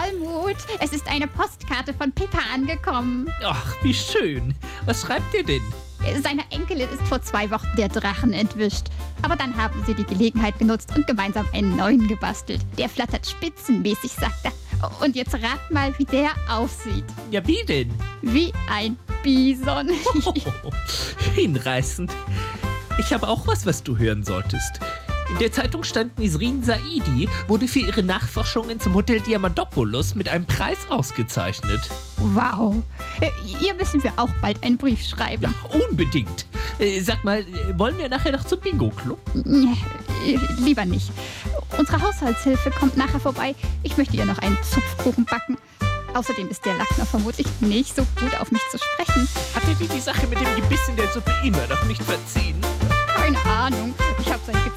Almut, es ist eine Postkarte von Pippa angekommen. Ach, wie schön. Was schreibt ihr denn? Seiner Enkelin ist vor 2 Wochen der Drachen entwischt. Aber dann haben sie die Gelegenheit genutzt und gemeinsam einen neuen gebastelt. Der flattert spitzenmäßig, sagt er. Und jetzt rat mal, wie der aussieht. Ja, wie denn? Wie ein Bison. Hinreißend. Ich habe auch was du hören solltest. In der Zeitung stand, Nisrin Saidi wurde für ihre Nachforschungen zum Hotel Diamantopoulos mit einem Preis ausgezeichnet. Wow. Ihr müssen wir auch bald einen Brief schreiben. Ja, unbedingt. Sag mal, wollen wir nachher noch zum Bingo-Club? Lieber nicht. Unsere Haushaltshilfe kommt nachher vorbei. Ich möchte ihr noch einen Zupfkuchen backen. Außerdem ist der Lackner vermutlich nicht so gut auf mich zu sprechen. Hat er dir die Sache mit dem Gebiss in der Suppe immer noch nicht verziehen? Keine Ahnung. Ich habe sein